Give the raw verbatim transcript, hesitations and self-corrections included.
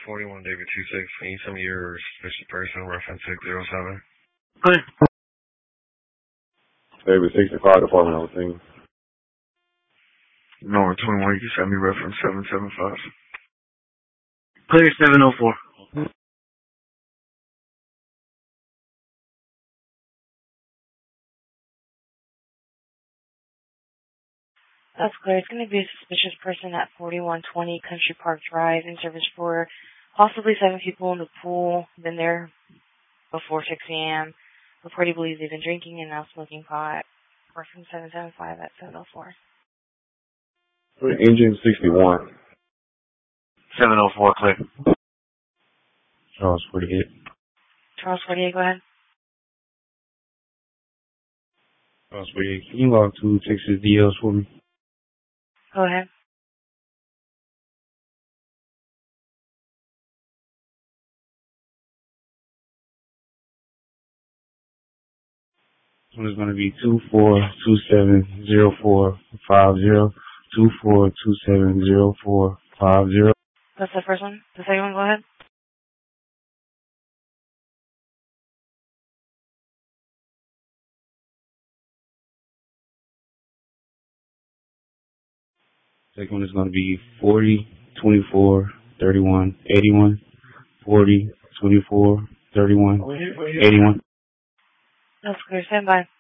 forty-one David two six. Can you tell me your suspicious person reference six zero seven? Clear. David sixty-five, Department of Things. Number twenty-one, you can send me reference seven seven five. Clear seven oh four. That's clear. It's going to be a suspicious person at forty-one twenty Country Park Drive in service for possibly seven people in the pool. Been there before six a.m. Report he believes they've been drinking and now smoking pot. Reference seven seven five at seven oh four. Engine sixty-one. seven oh four, clear. Charles forty-eight. Charles forty-eight, go ahead. Charles forty-eight. Can you log two Texas D Ls for me? Go ahead. One is going to be two four two seven zero four five zero. two four two seven zero four five zero. That's the first one. The second one, go ahead. Second one is going to be forty twenty-four thirty-one eighty-one. forty twenty-four thirty-one eighty-one. That's clear. Stand by.